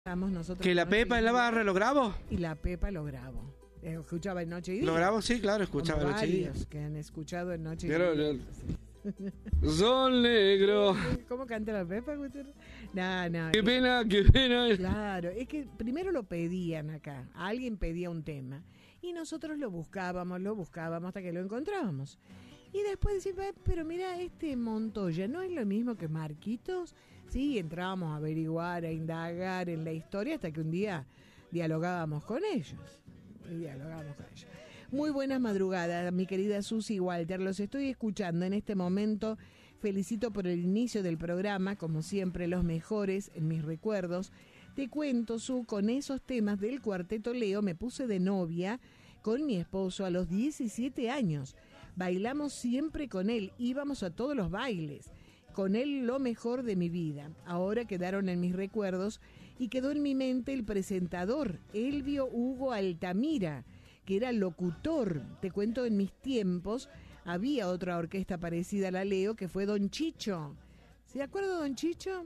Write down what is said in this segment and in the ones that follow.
Estamos nosotros. ¿Que la Pepa en la barra lo grabo? Y la Pepa lo grabo. Escuchaba en Noche y Día. ¿Lo grabo? Sí, claro, escuchaba en Noche y Día. Varios que han escuchado en Noche y Pero, Día. Sol negro. ¿Cómo canta la Pepa? No. Qué pena, qué pena. Claro, es que primero lo pedían acá. Alguien pedía un tema. Y nosotros lo buscábamos hasta que lo encontrábamos. Y después decimos, pero mira, este Montoya no es lo mismo que Marquitos. Sí, entrábamos a averiguar, a indagar en la historia hasta que un día dialogábamos con ellos. Muy buenas madrugadas, mi querida Susi Walter. Los estoy escuchando en este momento. Felicito por el inicio del programa, como siempre, los mejores en mis recuerdos. Te cuento, Su, con esos temas del Cuarteto Leo me puse de novia con mi esposo a los 17 años. Bailamos siempre con él, íbamos a todos los bailes. Con él lo mejor de mi vida. Ahora quedaron en mis recuerdos y quedó en mi mente el presentador, Elvio Hugo Altamira, que era locutor. Te cuento, en mis tiempos había otra orquesta parecida a la Leo, que fue Don Chicho. ¿Se acuerda Don Chicho?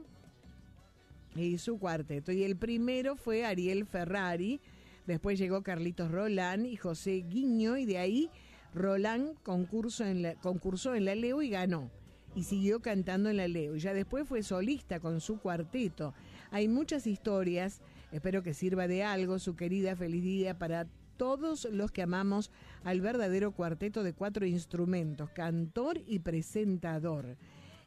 Y su cuarteto. Y el primero fue Ariel Ferrari, después llegó Carlitos Roland y José Guiño, y de ahí Roland concursó en la Leo y ganó. Y siguió cantando en la Leo. Y ya después fue solista con su cuarteto. Hay muchas historias, espero que sirva de algo. Su querida feliz día para todos los que amamos al verdadero cuarteto de 4 instrumentos, cantor y presentador.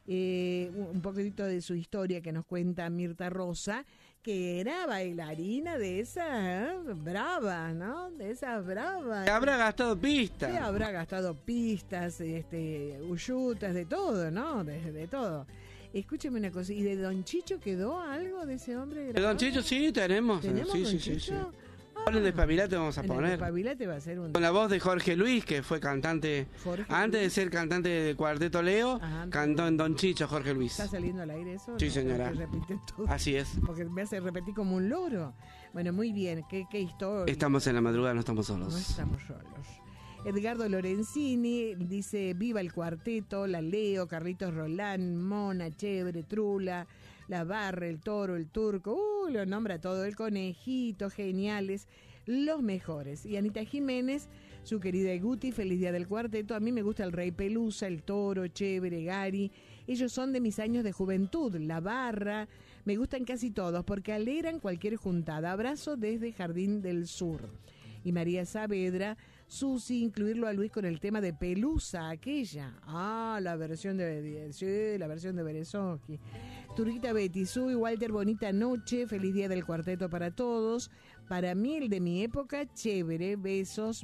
Un poquitito de su historia que nos cuenta Mirta Rosa, que era bailarina de esa brava, ¿no? De esas bravas. ¿Te habrá gastado pistas? Sí, habrá gastado pistas, uyutas, de todo, ¿no? De todo. Escúcheme una cosa, ¿y de Don Chicho quedó algo de ese hombre? De Don Chicho sí, tenemos. Sí. En Despabilate vamos a poner. En Despabilate va a ser un... Con la voz de Jorge Luis, que fue cantante. Antes de ser cantante de Cuarteto Leo, cantó en Don Chicho Jorge Luis. ¿Está saliendo al aire eso? Sí, señora. Todo. Así es. Porque me hace repetir como un loro. Bueno, muy bien. ¿Qué historia? Estamos en la madrugada, no estamos solos. No estamos solos. Edgardo Lorenzini dice: viva el cuarteto, la Leo, Carlitos Roland, Mona, Chévere, Trula, La Barra, el Toro, el Turco, lo nombra todo, el Conejito, geniales, los mejores. Y Anita Jiménez, su querida Guti, feliz día del cuarteto. A mí me gusta el Rey Pelusa, el Toro, Chévere, Gary. Ellos son de mis años de juventud. La Barra, me gustan casi todos porque alegran cualquier juntada. Abrazo desde Jardín del Sur. Y María Saavedra, Susi, incluirlo a Luis con el tema de Pelusa, aquella. La versión de Berezovsky. Turquita Betty, Sue, Walter, bonita noche, feliz día del cuarteto para todos. Para mí, el de mi época, chévere, besos.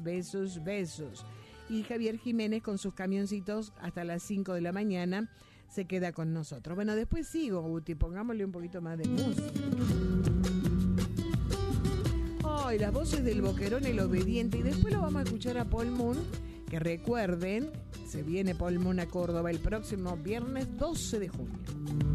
Y Javier Jiménez con sus camioncitos hasta las 5 de la mañana se queda con nosotros. Bueno, después sigo, Guti, pongámosle un poquito más de música. Y las voces del Boquerón, el obediente, y después lo vamos a escuchar a Paul Moon, que recuerden, se viene Paul Moon a Córdoba el próximo viernes 12 de junio.